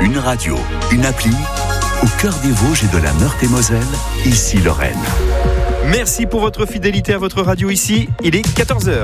Une radio, une appli, au cœur des Vosges et de la Meurthe-et-Moselle, ici Lorraine. Merci pour votre fidélité à votre radio ici. Il est 14h.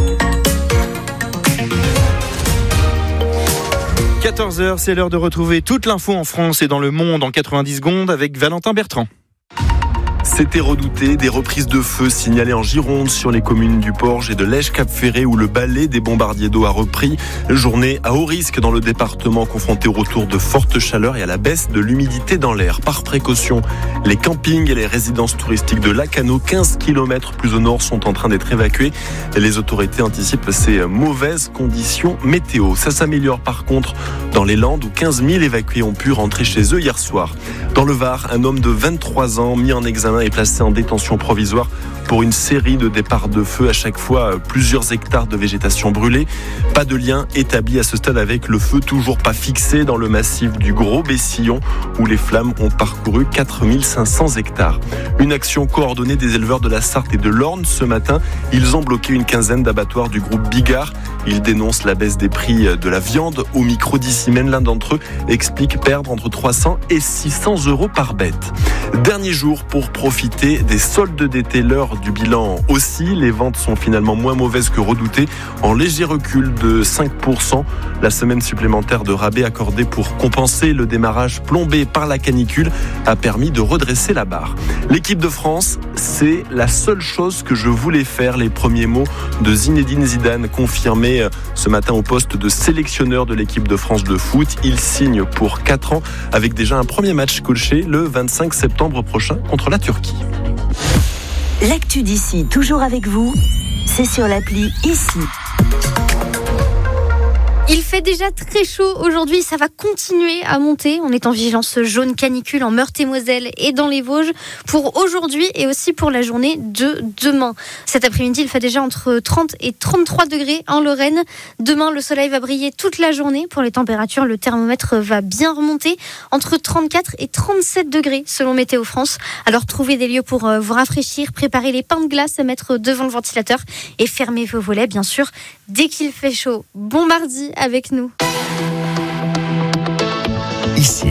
14h, c'est l'heure de retrouver toute l'info en France et dans le monde en 90 secondes avec Valentin Bertrand. C'était redouté, des reprises de feu signalées en Gironde sur les communes du Porge et de Lège-Cap-Ferré où le balai des bombardiers d'eau a repris. Journée à haut risque dans le département, confronté au retour de fortes chaleurs et à la baisse de l'humidité dans l'air. Par précaution, les campings et les résidences touristiques de Lacanau, 15 km plus au nord, sont en train d'être évacués. Les autorités anticipent ces mauvaises conditions météo. Ça s'améliore par contre dans les Landes où 15 000 évacués ont pu rentrer chez eux hier soir. Dans le Var, un homme de 23 ans mis en examen est placé en détention provisoire pour une série de départs de feu, à chaque fois plusieurs hectares de végétation brûlée. Pas de lien établi à ce stade avec le feu, toujours pas fixé dans le massif du Gros Bessillon où les flammes ont parcouru 4500 hectares. Une action coordonnée des éleveurs de la Sarthe et de l'Orne ce matin. Ils ont bloqué une quinzaine d'abattoirs du groupe Bigard. Ils dénoncent la baisse des prix de la viande. Au micro d'Issimène, l'un d'entre eux explique perdre entre 300 et 600 euros par bête. Dernier jour pour profiter des soldes d'été, l'heure du bilan aussi. Les ventes sont finalement moins mauvaises que redoutées, en léger recul de 5%. La semaine supplémentaire de rabais accordée pour compenser le démarrage plombé par la canicule a permis de redresser la barre. L'équipe de France, c'est la seule chose que je voulais faire. Les premiers mots de Zinedine Zidane confirmés ce matin au poste de sélectionneur de l'équipe de France de foot. Il signe pour 4 ans avec déjà un premier match coaché le 25 septembre prochain contre la Turquie. L'actu d'ici, toujours avec vous, c'est sur l'appli Ici. Il fait déjà très chaud aujourd'hui, ça va continuer à monter. On est en vigilance jaune canicule en Meurthe-et-Moselle et dans les Vosges pour aujourd'hui et aussi pour la journée de demain. Cet après-midi, il fait déjà entre 30 et 33 degrés en Lorraine. Demain, le soleil va briller toute la journée. Pour les températures, le thermomètre va bien remonter entre 34 et 37 degrés selon Météo France. Alors trouvez des lieux pour vous rafraîchir, préparez les pains de glace à mettre devant le ventilateur et fermez vos volets bien sûr dès qu'il fait chaud. Bon mardi avec nous. Ici.